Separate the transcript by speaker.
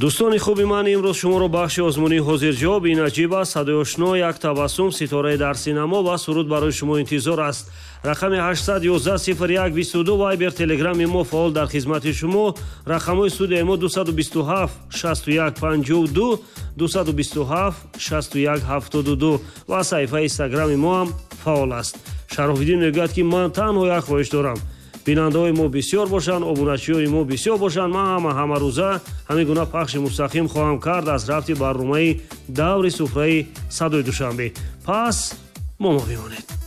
Speaker 1: дӯстони хуби ман, имрӯз шуморо бахши озмунии ҳозирҷавоби наҷиба, садои ошно, як табассум, ситораи дар синамо ва суруд барои шумо интизор аст. рақами 811 вайбер, телеграми мо фаъол дар хизмати шумо. рақамҳои студияи мо 227 61 52 227 61 72 ва саҳифаи инстаграми мо ҳам фаъол аст. шарофиддин мегӯяд ки ман танҳо як хоҳиш дорам: бинандаҳои мо бисёр бошанд, обуначиҳои мо бисёр бошанд. ман ҳамарӯза ҳамин гуна пахши мустақим хоҳам кард аз рафти барномаи даври суфраи садои душанбе. пас мо бимонед.